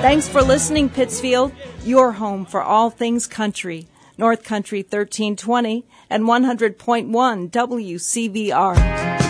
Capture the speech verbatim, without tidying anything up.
Thanks for listening, Pittsfield, your home for all things country. North Country thirteen twenty and one hundred point one W C V R.